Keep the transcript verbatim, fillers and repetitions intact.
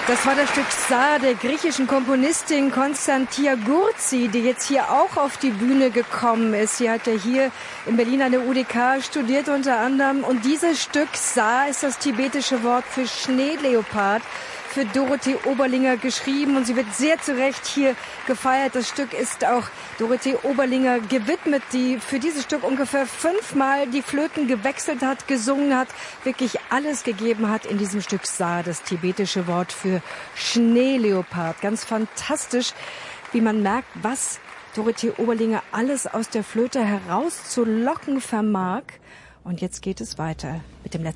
Das war das Stück Sa der griechischen Komponistin Konstantia Gurzi, die jetzt hier auch auf die Bühne gekommen ist. Sie hat ja hier in Berlin an der U D K studiert unter anderem. Und dieses Stück Sa ist das tibetische Wort für Schneeleopard, für Dorothee Oberlinger geschrieben. Und sie wird sehr zu Recht hier gefeiert. Das Stück ist auch Dorothee Oberlinger gewidmet, die für dieses Stück ungefähr fünfmal die Flöten gewechselt hat, gesungen hat, wirklich alles gegeben hat in diesem Stück Sa, das tibetische Wort für Schneeleopard. Ganz fantastisch, wie man merkt, was Dorothee Oberlinger alles aus der Flöte herauszulocken vermag. Und jetzt geht es weiter mit dem letzten